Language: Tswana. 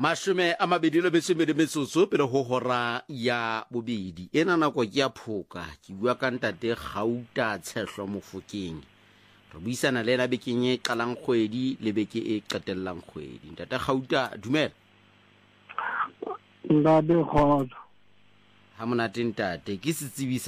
Mashume a mabedi le metsotso pele ho hora ya bobedi. Ena nako ke ya phoka, ke bua ka ntate Gauta Tshehlo Mofokeng. Re buisana le ena bekeng e qalang kgwedi le beke e qetellang kgwedi. Ntate Gauta, dumela. Ntate Kgotso. Ha monate ntate, ke setsebi